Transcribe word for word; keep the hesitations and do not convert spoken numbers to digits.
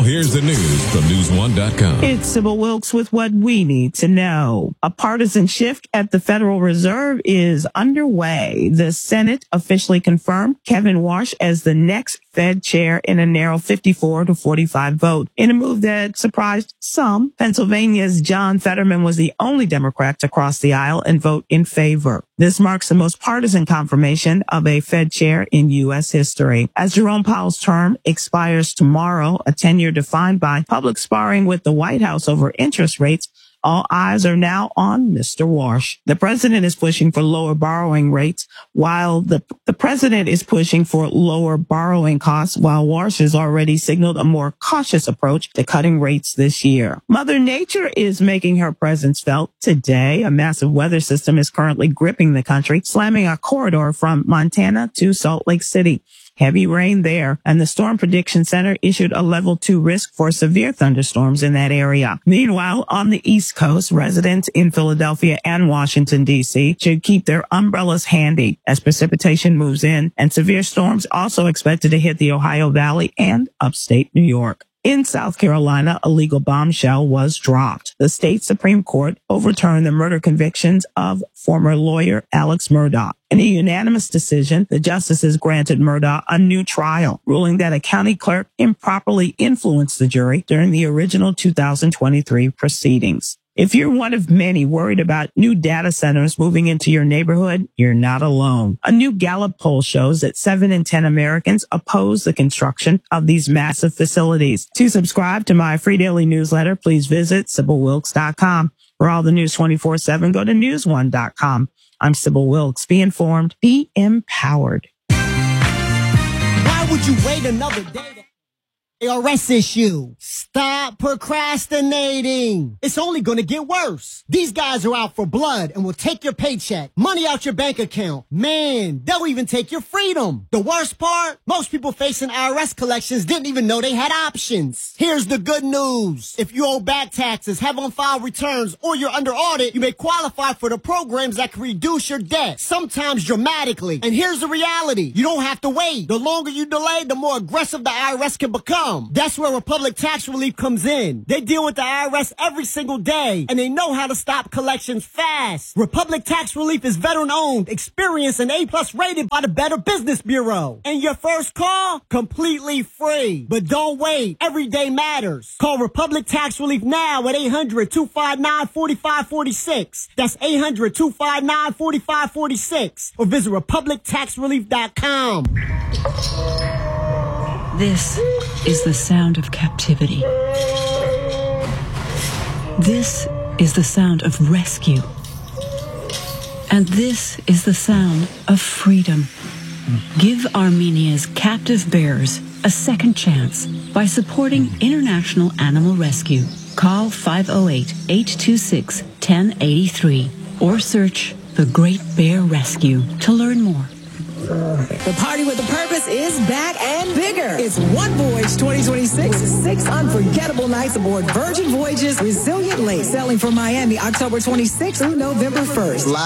here's the news from news one dot com. It's Sybil Wilkes with what we need to know. A partisan shift at the Federal Reserve is underway. The Senate officially confirmed Kevin Warsh as the next Fed chair in a narrow fifty-four to forty-five vote. In a move that surprised some, Pennsylvania's John Fetterman was the only Democrat to cross the aisle and vote in favor. This marks the most partisan confirmation of a Fed chair in U S history. As Jerome Powell's term expires tomorrow, a tenure defined by public sparring with the White House over interest rates, all eyes are now on Mister Warsh. The president is pushing for lower borrowing rates, while the, the president is pushing for lower borrowing costs, while Warsh has already signaled a more cautious approach to cutting rates this year. Mother Nature is making her presence felt today. A massive weather system is currently gripping the country, slamming a corridor from Montana to Salt Lake City. Heavy rain there, and the Storm Prediction Center issued a level two risk for severe thunderstorms in that area. Meanwhile, on the East Coast, residents in Philadelphia and Washington, D C should keep their umbrellas handy as precipitation moves in, and severe storms also expected to hit the Ohio Valley and upstate New York. In South Carolina, a legal bombshell was dropped. The state Supreme Court overturned the murder convictions of former lawyer Alex Murdaugh. In a unanimous decision, the justices granted Murdaugh a new trial, ruling that a county clerk improperly influenced the jury during the original two thousand twenty-three proceedings. If you're one of many worried about new data centers moving into your neighborhood, you're not alone. A new Gallup poll shows that seven in ten Americans oppose the construction of these massive facilities. To subscribe to my free daily newsletter, please visit Sybil Wilkes dot com. For all the news twenty-four seven, go to news one dot com. I'm Sybil Wilkes. Be informed, be empowered. Why would you wait another day? A R S issue. Stop procrastinating. It's only going to get worse. These guys are out for blood and will take your paycheck, money out your bank account. Man, they'll even take your freedom. The worst part? Most people facing I R S collections didn't even know they had options. Here's the good news. If you owe back taxes, have on-file returns, or you're under audit, you may qualify for the programs that can reduce your debt, sometimes dramatically. And here's the reality. You don't have to wait. The longer you delay, the more aggressive the I R S can become. That's where Republic Tax Relief comes in. They deal with the I R S every single day, and they know how to stop collections fast. Republic Tax Relief is veteran-owned, experienced, and A-plus rated by the Better Business Bureau. And your first call? Completely free. But don't wait. Every day matters. Call Republic Tax Relief now at eight hundred, two five nine, four five four six. That's eight hundred, two five nine, four five four six. Or visit republic tax relief dot com. This is the sound of captivity. This is the sound of rescue. And this is the sound of freedom. Give Armenia's captive bears a second chance by supporting International Animal Rescue. Call five oh eight, eight two six, one oh eight three or search The Great Bear Rescue to learn more. The Party with a Purpose is back and bigger. It's One Voyage twenty twenty-six. Six unforgettable nights aboard Virgin Voyages Resilient Lake, sailing from Miami October twenty-sixth through November first.